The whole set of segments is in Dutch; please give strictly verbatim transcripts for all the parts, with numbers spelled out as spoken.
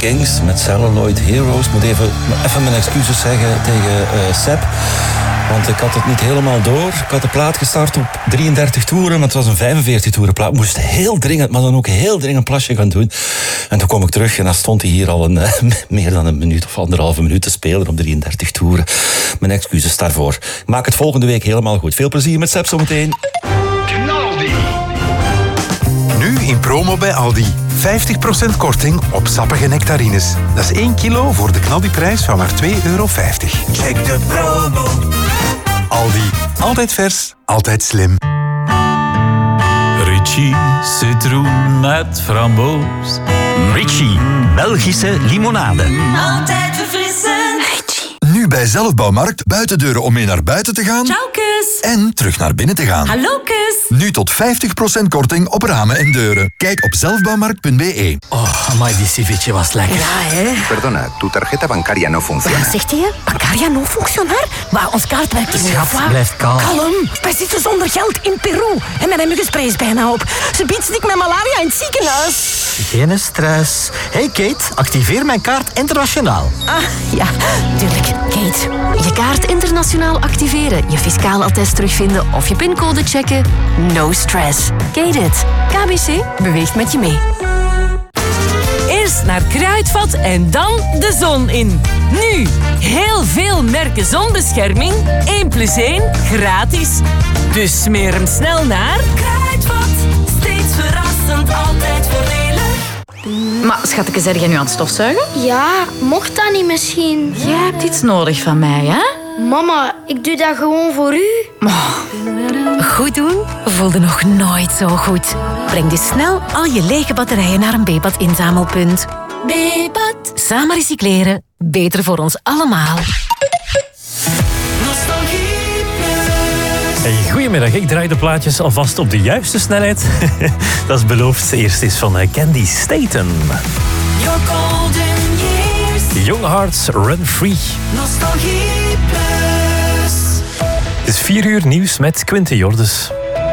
Kings met Celluloid Heroes. Ik moet even, even mijn excuses zeggen tegen uh, Seb. Want ik had het niet helemaal door. Ik had de plaat gestart op drieëndertig toeren, maar het was een vijfenveertig toeren plaat. Ik moest heel dringend, maar dan ook heel dringend een plasje gaan doen. En toen kwam ik terug en dan stond hij hier al een, uh, meer dan een minuut of anderhalve minuut te spelen op drieëndertig toeren. Mijn excuses daarvoor. Ik maak het volgende week helemaal goed. Veel plezier met Seb zometeen. Nu in promo bij Aldi. vijftig procent korting op sappige nectarines. Dat is één kilo voor de knaldiprijs van maar twee euro vijftig. Check de promo. Aldi. Altijd vers, altijd slim. Ritchie citroen met framboos. Ritchie, Belgische limonade. Altijd verfrissend. Nu bij Zelfbouwmarkt buitendeuren om mee naar buiten te gaan. Ciao, kus. En terug naar binnen te gaan. Hallo, kus. Nu tot vijftig procent korting op ramen en deuren. Kijk op zelfbouwmarkt punt b e. Oh, amai, die ceviche was lekker. Ja, hè. Perdona, tu tarjeta bancaria no funciona. Wat zegt hij? Bancaria no functionar? Maar ons kaart werkt niet. Schat, blijf kalm. Kalm. Wij zitten zonder geld in Peru. En mijn muggenspray is bijna op. Ze biedt stik met malaria in het ziekenhuis. Geen stress. Hey Kate, activeer mijn kaart internationaal. Ah, ja, tuurlijk. Kate. Je kaart internationaal activeren, je fiscaal attest terugvinden of je pincode checken. No stress. Kate it. K B C beweegt met je mee. Eerst naar Kruidvat en dan de zon in. Nu, heel veel merken zonbescherming. één plus één gratis. Dus smeer hem snel naar Kruidvat. Steeds verrassend, altijd voordelig. Maar schatje, zeg jij nu aan het stofzuigen? Ja, mocht dat niet misschien? Jij hebt iets nodig van mij, hè? Mama, ik doe dat gewoon voor u. Oh. Goed doen voelde nog nooit zo goed. Breng dus snel al je lege batterijen naar een B-pad inzamelpunt. B-pad. Samen recycleren, beter voor ons allemaal. Hey, goedemiddag, ik draai de plaatjes alvast op de juiste snelheid. Dat is beloofd. Eerst is van Candy Staten. Your golden years. Young Hearts Run Free. Nostalgie plus. Het is vier uur nieuws met Quinte Jordes.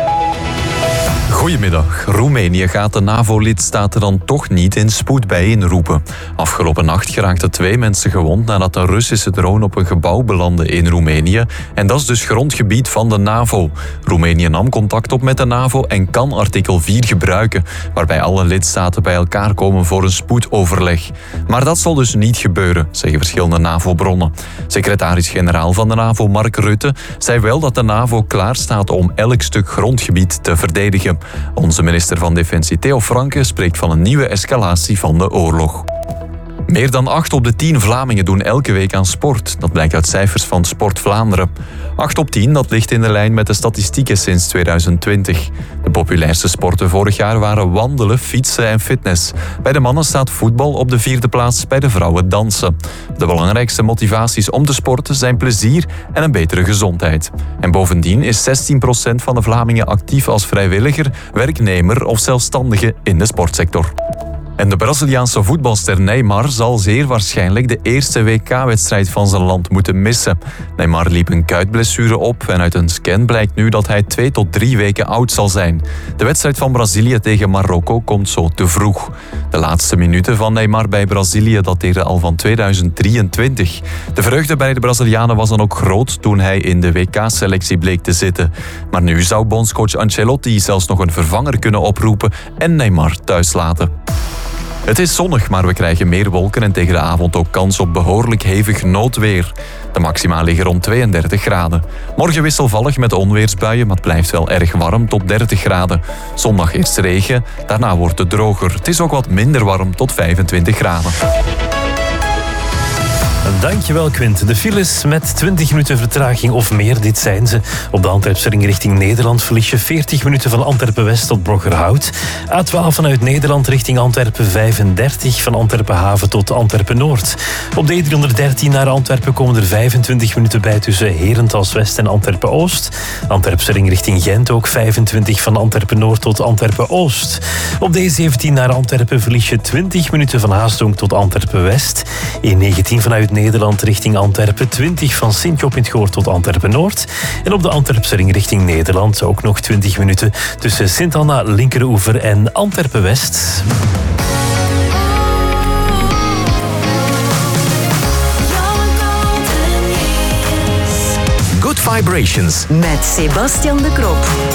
Goedemiddag. Roemenië gaat de NAVO-lidstaten dan toch niet in spoed bijeenroepen. Afgelopen nacht geraakten twee mensen gewond nadat een Russische drone op een gebouw belandde in Roemenië. En dat is dus grondgebied van de NAVO. Roemenië nam contact op met de NAVO en kan artikel vier gebruiken, waarbij alle lidstaten bij elkaar komen voor een spoedoverleg. Maar dat zal dus niet gebeuren, zeggen verschillende NAVO-bronnen. Secretaris-generaal van de NAVO, Mark Rutte, zei wel dat de NAVO klaar staat om elk stuk grondgebied te verdedigen. Onze minister van Defensie Theo Franke spreekt van een nieuwe escalatie van de oorlog. Meer dan acht op de tien Vlamingen doen elke week aan sport. Dat blijkt uit cijfers van Sport Vlaanderen. acht op tien, dat ligt in de lijn met de statistieken sinds tweeduizend twintig. De populairste sporten vorig jaar waren wandelen, fietsen en fitness. Bij de mannen staat voetbal op de vierde plaats, bij de vrouwen dansen. De belangrijkste motivaties om te sporten zijn plezier en een betere gezondheid. En bovendien is zestien procent van de Vlamingen actief als vrijwilliger, werknemer of zelfstandige in de sportsector. En de Braziliaanse voetbalster Neymar zal zeer waarschijnlijk de eerste W K-wedstrijd van zijn land moeten missen. Neymar liep een kuitblessure op en uit een scan blijkt nu dat hij twee tot drie weken oud zal zijn. De wedstrijd van Brazilië tegen Marokko komt zo te vroeg. De laatste minuten van Neymar bij Brazilië dateerden al van tweeduizend drieëntwintig. De vreugde bij de Brazilianen was dan ook groot toen hij in de W K-selectie bleek te zitten. Maar nu zou bondscoach Ancelotti zelfs nog een vervanger kunnen oproepen en Neymar thuis laten. Het is zonnig, maar we krijgen meer wolken en tegen de avond ook kans op behoorlijk hevig noodweer. De maxima liggen rond tweeëndertig graden. Morgen wisselvallig met onweersbuien, maar het blijft wel erg warm tot dertig graden. Zondag eerst regen, daarna wordt het droger. Het is ook wat minder warm tot vijfentwintig graden. Dankjewel Quint. De files met twintig minuten vertraging of meer, dit zijn ze. Op de Antwerpse ring richting Nederland verlies je veertig minuten van Antwerpen-West tot Broggerhout. A twaalf vanuit Nederland richting Antwerpen vijfendertig, van Antwerpen-Haven tot Antwerpen-Noord. Op de E driehonderddertien naar Antwerpen komen er vijfentwintig minuten bij tussen Herentals-West en Antwerpen-Oost. Antwerpse ring richting Gent ook vijfentwintig van Antwerpen-Noord tot Antwerpen-Oost. Op de E zeventien naar Antwerpen verlies je twintig minuten van Haasdonk tot Antwerpen-West. E negentien vanuit Nederland richting Antwerpen, twintig van Sint-Job in het Goor tot Antwerpen-Noord. En op de Antwerpse ring richting Nederland ook nog twintig minuten tussen Sint-Anna, Linkeroever en Antwerpen-West. Vibrations. Met Sebastian de Krop.